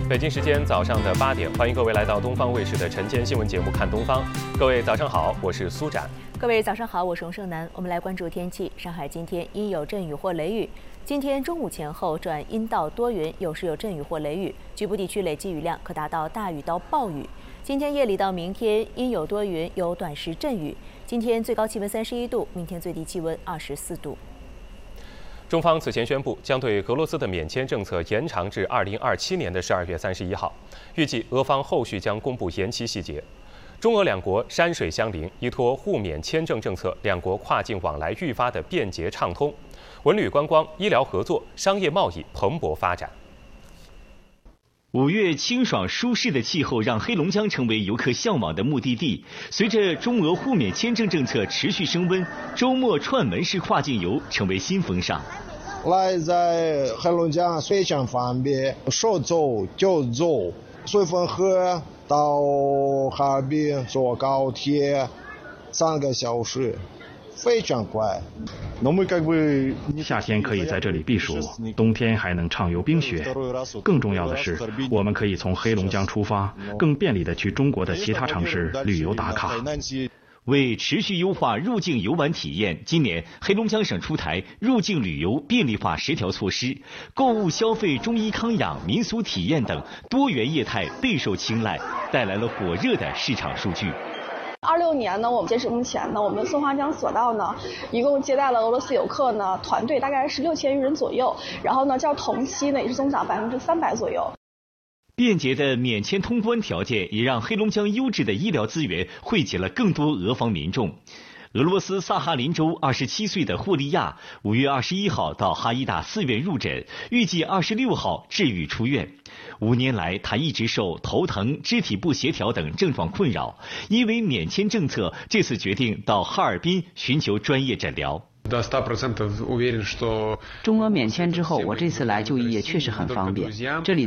北京时间早上的8点，欢迎各位来到东方卫视的晨间新闻节目《看东方》。各位早上好，我是苏展。 各位早上好，我是洪胜男。我们来关注天气。上海今天阴有阵雨或雷雨，今天中午前后转阴到多云，有时有阵雨或雷雨，局部地区累计雨量可达到大雨到暴雨。今天夜里到明天阴有多云，有短时阵雨。今天最高气温31度，明天最低气温24度。 中方此前宣布，将对俄罗斯的免签政策延长至2027年的12月31号，预计俄方后续将公布延期细节。中俄两国山水相邻，依托互免签证政策，两国跨境往来愈发的便捷畅通，文旅观光、医疗合作、商业贸易蓬勃发展。 5月清爽舒适的气候让黑龙江成为游客向往的目的地。随着中俄互免签证政策持续升温，周末串门式跨境游成为新风尚。 来在黑龙江非常方便，说走就走，顺风河到哈尔滨坐高铁3个小时，非常快。 夏天可以在这里避暑，冬天还能畅游冰雪。更重要的是，我们可以从黑龙江出发，更便利地去中国的其他城市旅游打卡。 为持续优化入境游玩体验，今年黑龙江省出台入境旅游便利化10条措施，购物消费、中医康养、民俗体验等多元业态备受青睐，带来了火热的市场数据。 26年呢，我们截止目前呢，我们松花江索道呢，一共接待了俄罗斯游客呢，团队大概是6000余人左右，然后呢，较同期呢也是增长300%左右。 便捷的免签通关条件也让黑龙江优质的医疗资源惠及了更多俄方民众。俄罗斯萨哈林州27岁的霍利亚5月21号到哈医大4院入诊，预计26号治愈出院。5年来，他一直受头疼、肢体不协调等症状困扰，因为免签政策，这次决定到哈尔滨寻求专业诊疗。 中俄免签之后，我这次来就医也确实很方便，这里